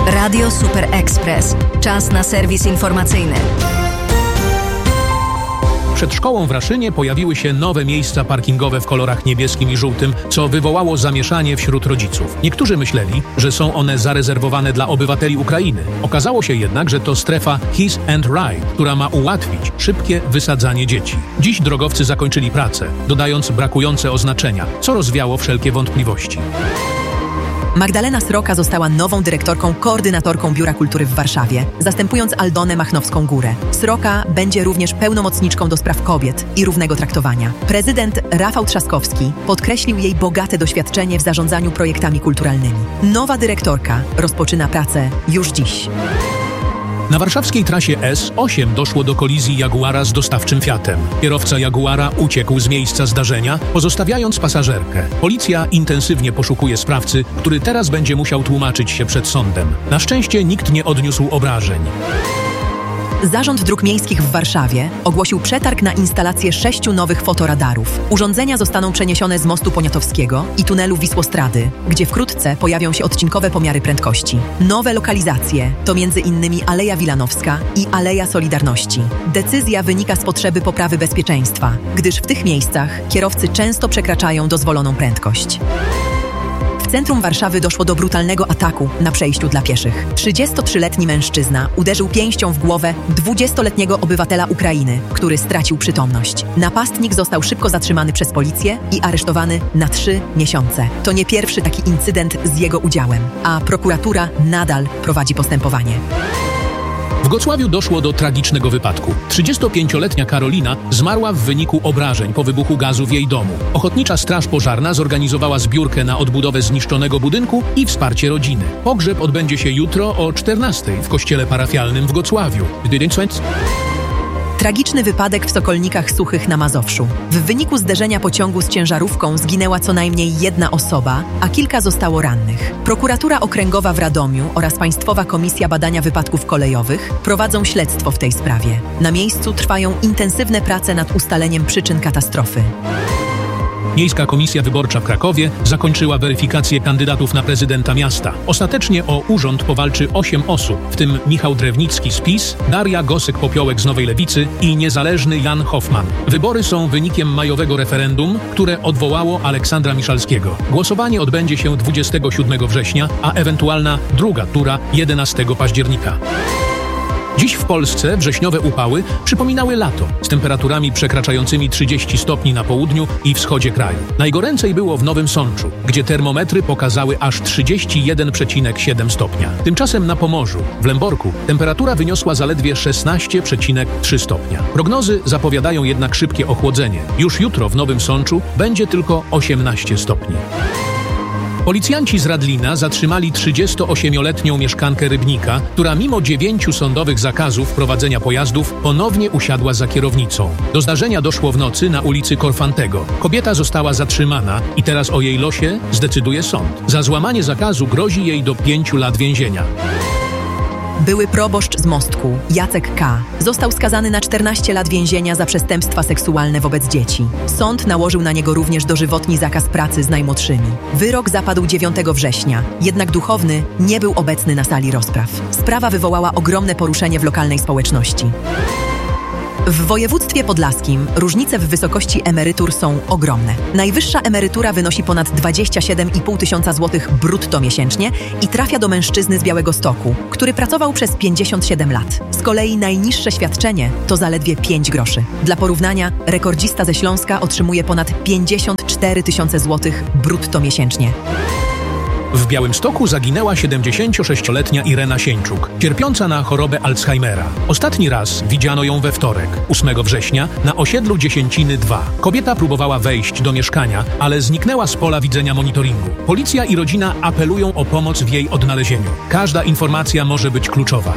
Radio Super Express. Czas na serwis informacyjny. Przed szkołą w Raszynie pojawiły się nowe miejsca parkingowe w kolorach niebieskim i żółtym, co wywołało zamieszanie wśród rodziców. Niektórzy myśleli, że są one zarezerwowane dla obywateli Ukrainy. Okazało się jednak, że to strefa Kiss and Ride, która ma ułatwić szybkie wysadzanie dzieci. Dziś drogowcy zakończyli pracę, dodając brakujące oznaczenia, co rozwiało wszelkie wątpliwości. Magdalena Sroka została nową dyrektorką, koordynatorką Biura Kultury w Warszawie, zastępując Aldonę Machnowską-Górę. Sroka będzie również pełnomocniczką do spraw kobiet i równego traktowania. Prezydent Rafał Trzaskowski podkreślił jej bogate doświadczenie w zarządzaniu projektami kulturalnymi. Nowa dyrektorka rozpoczyna pracę już dziś. Na warszawskiej trasie S8 doszło do kolizji Jaguara z dostawczym Fiatem. Kierowca Jaguara uciekł z miejsca zdarzenia, pozostawiając pasażerkę. Policja intensywnie poszukuje sprawcy, który teraz będzie musiał tłumaczyć się przed sądem. Na szczęście nikt nie odniósł obrażeń. Zarząd Dróg Miejskich w Warszawie ogłosił przetarg na instalację 6 nowych fotoradarów. Urządzenia zostaną przeniesione z mostu Poniatowskiego i tunelu Wisłostrady, gdzie wkrótce pojawią się odcinkowe pomiary prędkości. Nowe lokalizacje to m.in. Aleja Wilanowska i Aleja Solidarności. Decyzja wynika z potrzeby poprawy bezpieczeństwa, gdyż w tych miejscach kierowcy często przekraczają dozwoloną prędkość. W centrum Warszawy doszło do brutalnego ataku na przejściu dla pieszych. 33-letni mężczyzna uderzył pięścią w głowę 20-letniego obywatela Ukrainy, który stracił przytomność. Napastnik został szybko zatrzymany przez policję i aresztowany na 3 miesiące. To nie pierwszy taki incydent z jego udziałem, a prokuratura nadal prowadzi postępowanie. W Gocławiu doszło do tragicznego wypadku. 35-letnia Karolina zmarła w wyniku obrażeń po wybuchu gazu w jej domu. Ochotnicza Straż Pożarna zorganizowała zbiórkę na odbudowę zniszczonego budynku i wsparcie rodziny. Pogrzeb odbędzie się jutro o 14:00 w kościele parafialnym w Gocławiu. Tragiczny wypadek w Sokolnikach Suchych na Mazowszu. W wyniku zderzenia pociągu z ciężarówką zginęła co najmniej 1 osoba, a kilka zostało rannych. Prokuratura Okręgowa w Radomiu oraz Państwowa Komisja Badania Wypadków Kolejowych prowadzą śledztwo w tej sprawie. Na miejscu trwają intensywne prace nad ustaleniem przyczyn katastrofy. Miejska Komisja Wyborcza w Krakowie zakończyła weryfikację kandydatów na prezydenta miasta. Ostatecznie o urząd powalczy 8 osób, w tym Michał Drewnicki z PiS, Daria Gosek-Popiołek z Nowej Lewicy i niezależny Jan Hoffman. Wybory są wynikiem majowego referendum, które odwołało Aleksandra Miszalskiego. Głosowanie odbędzie się 27 września, a ewentualna druga tura 11 października. Dziś w Polsce wrześniowe upały przypominały lato, z temperaturami przekraczającymi 30 stopni na południu i wschodzie kraju. Najgoręcej było w Nowym Sączu, gdzie termometry pokazały aż 31,7 stopnia. Tymczasem na Pomorzu, w Lęborku, temperatura wyniosła zaledwie 16,3 stopnia. Prognozy zapowiadają jednak szybkie ochłodzenie. Już jutro w Nowym Sączu będzie tylko 18 stopni. Policjanci z Radlina zatrzymali 38-letnią mieszkankę Rybnika, która mimo 9 sądowych zakazów prowadzenia pojazdów ponownie usiadła za kierownicą. Do zdarzenia doszło w nocy na ulicy Korfantego. Kobieta została zatrzymana i teraz o jej losie zdecyduje sąd. Za złamanie zakazu grozi jej do 5 lat więzienia. Były proboszcz z Mostku, Jacek K., został skazany na 14 lat więzienia za przestępstwa seksualne wobec dzieci. Sąd nałożył na niego również dożywotni zakaz pracy z najmłodszymi. Wyrok zapadł 9 września, jednak duchowny nie był obecny na sali rozpraw. Sprawa wywołała ogromne poruszenie w lokalnej społeczności. W województwie podlaskim różnice w wysokości emerytur są ogromne. Najwyższa emerytura wynosi ponad 27,5 tysiąca złotych brutto miesięcznie i trafia do mężczyzny z Białegostoku, który pracował przez 57 lat. Z kolei najniższe świadczenie to zaledwie 5 groszy. Dla porównania, rekordzista ze Śląska otrzymuje ponad 54 tysiące złotych brutto miesięcznie. W Białymstoku zaginęła 76-letnia Irena Sieńczuk, cierpiąca na chorobę Alzheimera. Ostatni raz widziano ją we wtorek, 8 września, na osiedlu Dziesięciny 2. Kobieta próbowała wejść do mieszkania, ale zniknęła z pola widzenia monitoringu. Policja i rodzina apelują o pomoc w jej odnalezieniu. Każda informacja może być kluczowa.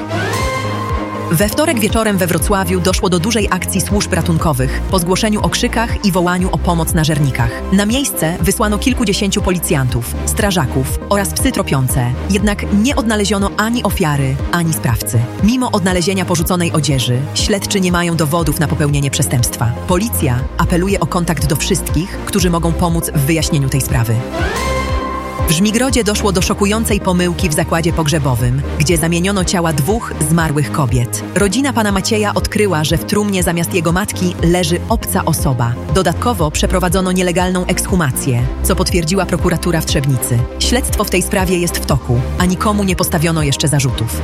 We wtorek wieczorem we Wrocławiu doszło do dużej akcji służb ratunkowych po zgłoszeniu o krzykach i wołaniu o pomoc na Żernikach. Na miejsce wysłano kilkudziesięciu policjantów, strażaków oraz psy tropiące. Jednak nie odnaleziono ani ofiary, ani sprawcy. Mimo odnalezienia porzuconej odzieży, śledczy nie mają dowodów na popełnienie przestępstwa. Policja apeluje o kontakt do wszystkich, którzy mogą pomóc w wyjaśnieniu tej sprawy. W Żmigrodzie doszło do szokującej pomyłki w zakładzie pogrzebowym, gdzie zamieniono ciała 2 zmarłych kobiet. Rodzina pana Macieja odkryła, że w trumnie zamiast jego matki leży obca osoba. Dodatkowo przeprowadzono nielegalną ekshumację, co potwierdziła prokuratura w Trzebnicy. Śledztwo w tej sprawie jest w toku, a nikomu nie postawiono jeszcze zarzutów.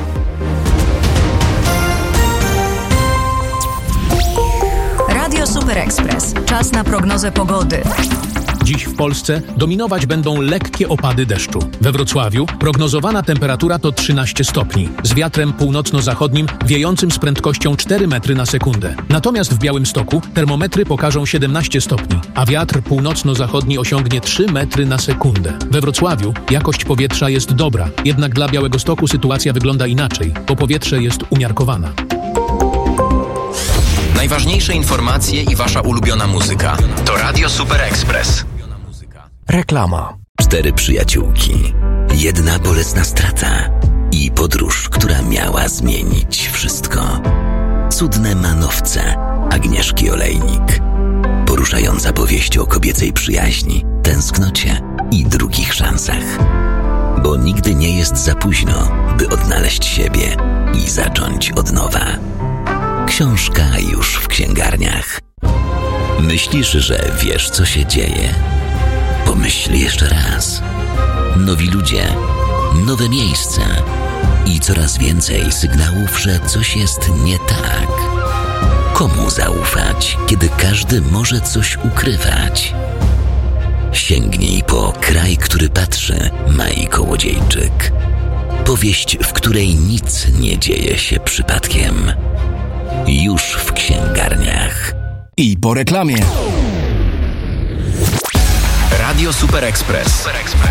Radio Super Express. Czas na prognozę pogody. Dziś w Polsce dominować będą lekkie opady deszczu. We Wrocławiu prognozowana temperatura to 13 stopni, z wiatrem północno-zachodnim wiejącym z prędkością 4 metry na sekundę. Natomiast w Białymstoku termometry pokażą 17 stopni, a wiatr północno-zachodni osiągnie 3 metry na sekundę. We Wrocławiu jakość powietrza jest dobra, jednak dla Białegostoku sytuacja wygląda inaczej, bo powietrze jest umiarkowana. Najważniejsze informacje i wasza ulubiona muzyka to Radio Super Express. Reklama. 4 przyjaciółki, 1 bolesna strata i podróż, która miała zmienić wszystko. Cudne manowce Agnieszki Olejnik. Poruszająca powieść o kobiecej przyjaźni, tęsknocie i drugich szansach. Bo nigdy nie jest za późno, by odnaleźć siebie i zacząć od nowa. Książka już w księgarniach. Myślisz, że wiesz, co się dzieje? Pomyśl jeszcze raz. Nowi ludzie, nowe miejsca i coraz więcej sygnałów, że coś jest nie tak. Komu zaufać, kiedy każdy może coś ukrywać? Sięgnij po Kraj, który patrzy, Mai Kołodziejczyk. Powieść, w której nic nie dzieje się przypadkiem. Już w księgarniach. I po reklamie. Radio Super Express.